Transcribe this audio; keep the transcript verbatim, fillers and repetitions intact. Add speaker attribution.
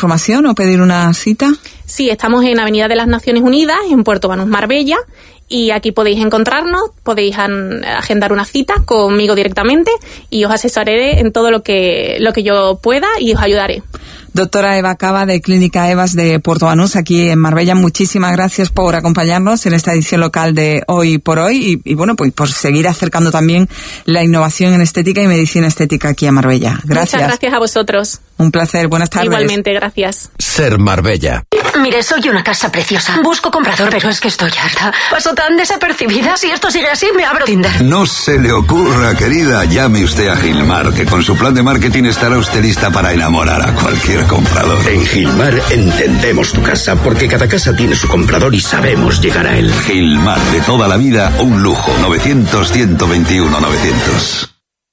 Speaker 1: información o pedir una cita?
Speaker 2: Sí, estamos en Avenida de las Naciones Unidas, en Puerto Banús, Marbella, y aquí podéis encontrarnos, podéis an- agendar una cita conmigo directamente y os asesoraré en todo lo que, lo que yo pueda y os ayudaré.
Speaker 1: Doctora Eva Cava, de Clínica Evas de Puerto Banús, aquí en Marbella, muchísimas gracias por acompañarnos en esta edición local de Hoy por Hoy y, y bueno, pues por seguir acercando también la innovación en estética y medicina estética aquí a Marbella. Gracias.
Speaker 2: Muchas gracias a vosotros.
Speaker 1: Un placer, buenas tardes.
Speaker 2: Igualmente, gracias.
Speaker 3: Ser Marbella.
Speaker 4: Mire, soy una casa preciosa. Busco comprador, pero es que estoy harta. Paso tan desapercibida. Si esto sigue así, me abro Tinder.
Speaker 5: No se le ocurra, querida. Llame usted a Gilmar, que con su plan de marketing estará usted lista para enamorar a cualquier comprador.
Speaker 6: En Gilmar entendemos tu casa, porque cada casa tiene su comprador y sabemos llegar a él.
Speaker 5: Gilmar, de toda la vida, un lujo. novecientos, ciento veintiuno, novecientos.